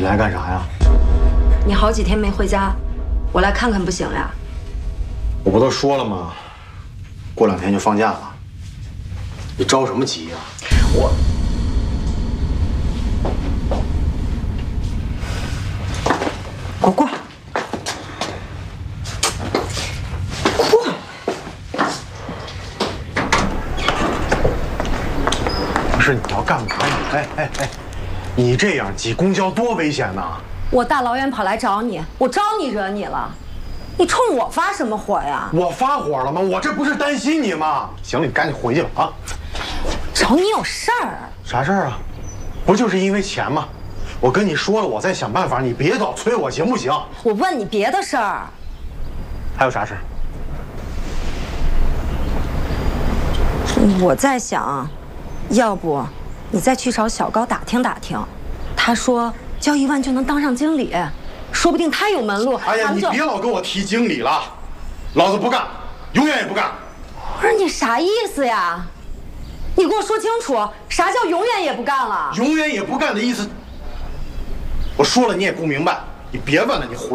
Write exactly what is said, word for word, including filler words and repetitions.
你来干啥呀？ 你好几天没回家，我来看看不行呀？ 我不都说了吗？过两天就放假了，你着什么急呀？ 我。 给我过来！过来！ 不是你要干嘛呀？哎哎哎，你这样挤公交多危险呐！ 我大老远跑来找你，我招你惹你了？你冲我发什么火呀？ 我发火了吗？我这不是担心你吗？行了，你赶紧回去吧啊！ 找你有事儿？ 啥事儿啊？不就是因为钱吗？ 我跟你说了，我在想办法，你别老催我，行不行？ 我问你别的事儿。 还有啥事儿？ 我在想，要不你再去找小高打听打听，他说交一万就能当上经理，说不定他有门路。 哎呀，你别老跟我提经理了，老子不干，永远也不干。 不是你啥意思呀？你给我说清楚，啥叫永远也不干了？ 永远也不干的意思。 我说了你也不明白，你别问了，你回。